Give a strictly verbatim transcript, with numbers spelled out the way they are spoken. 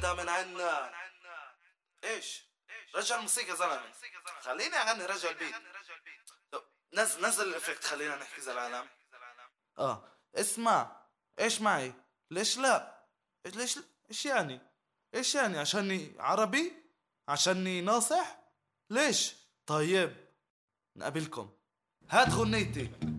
واحدة من عنا. ايش؟ رجع الموسيقى يا زلمة، خليني اغني. رجع البيت. نزل نزل الافكت، خلينا نحكي زي العالم. اه اسمع، ايش معي؟ ليش لا؟ إيش ليش ايش يعني؟ ايش يعني؟ عشاني عربي؟ عشاني ناصح؟ ليش؟ طيب نقابلكم، هات غنيتي.